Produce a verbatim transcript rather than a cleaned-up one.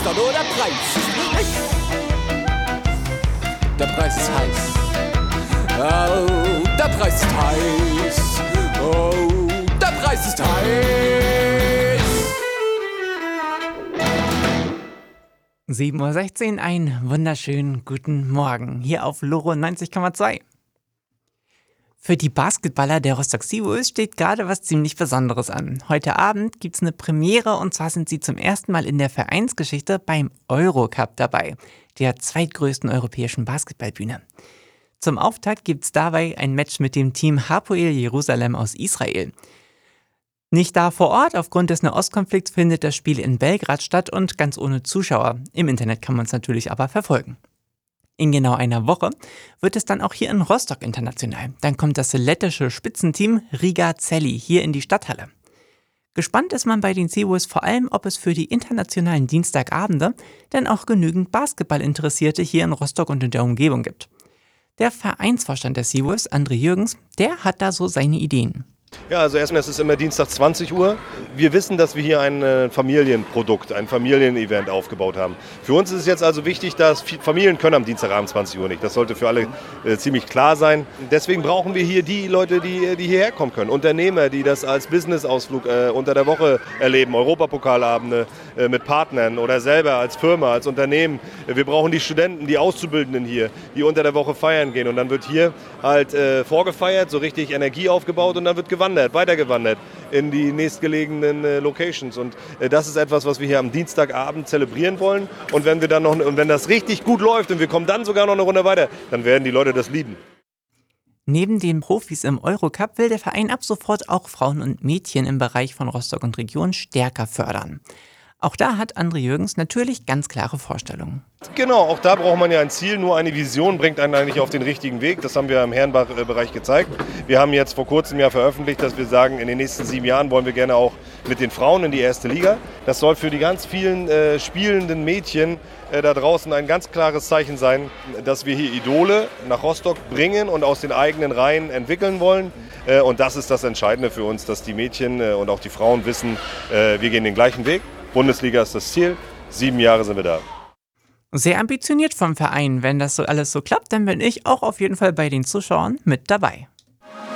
begeistert, oh, der Preis ist heiß. Der Preis ist heiß. Oh, der Preis ist heiß. Oh, der Preis ist heiß. sieben Uhr sechzehn, einen wunderschönen guten Morgen hier auf Loro neunzig Komma zwei. Für die Basketballer der Rostock Seawolves steht gerade was ziemlich Besonderes an. Heute Abend gibt's eine Premiere und zwar sind sie zum ersten Mal in der Vereinsgeschichte beim Eurocup dabei, der zweitgrößten europäischen Basketballbühne. Zum Auftakt gibt's dabei ein Match mit dem Team Hapoel Jerusalem aus Israel. Nicht da vor Ort, aufgrund des Nahostkonflikts findet das Spiel in Belgrad statt und ganz ohne Zuschauer. Im Internet kann man es natürlich aber verfolgen. In genau einer Woche wird es dann auch hier in Rostock international. Dann kommt das lettische Spitzenteam Riga Celli hier in die Stadthalle. Gespannt ist man bei den Seawolves vor allem, ob es für die internationalen Dienstagabende denn auch genügend Basketballinteressierte hier in Rostock und in der Umgebung gibt. Der Vereinsvorstand der Seawolves, André Jürgens, der hat da so seine Ideen. Ja, also erstmal ist es immer Dienstag zwanzig Uhr. Wir wissen, dass wir hier ein äh, Familienprodukt, ein Familienevent aufgebaut haben. Für uns ist es jetzt also wichtig, dass Familien können am Dienstagabend zwanzig Uhr nicht. Das sollte für alle äh, ziemlich klar sein. Deswegen brauchen wir hier die Leute, die, die hierher kommen können. Unternehmer, die das als Business-Ausflug äh, unter der Woche erleben. Europapokalabende äh, mit Partnern oder selber als Firma, als Unternehmen. Wir brauchen die Studenten, die Auszubildenden hier, die unter der Woche feiern gehen. Und dann wird hier halt äh, vorgefeiert, so richtig Energie aufgebaut und dann wird gewandert, weitergewandert in die nächstgelegenen äh, Locations. Und äh, das ist etwas, was wir hier am Dienstagabend zelebrieren wollen. Und wenn wir dann noch, und wenn das richtig gut läuft und wir kommen dann sogar noch eine Runde weiter, dann werden die Leute das lieben. Neben den Profis im Eurocup will der Verein ab sofort auch Frauen und Mädchen im Bereich von Rostock und Region stärker fördern. Auch da hat André Jürgens natürlich ganz klare Vorstellungen. Genau, auch da braucht man ja ein Ziel, nur eine Vision bringt einen eigentlich auf den richtigen Weg. Das haben wir im Herrenbereich gezeigt. Wir haben jetzt vor kurzem ja veröffentlicht, dass wir sagen, in den nächsten sieben Jahren wollen wir gerne auch mit den Frauen in die erste Liga. Das soll für die ganz vielen äh, spielenden Mädchen äh, da draußen ein ganz klares Zeichen sein, dass wir hier Idole nach Rostock bringen und aus den eigenen Reihen entwickeln wollen. Äh, und das ist das Entscheidende für uns, dass die Mädchen äh, und auch die Frauen wissen, äh, wir gehen den gleichen Weg. Bundesliga ist das Ziel. Sieben Jahre sind wir da. Sehr ambitioniert vom Verein. Wenn das so alles so klappt, dann bin ich auch auf jeden Fall bei den Zuschauern mit dabei.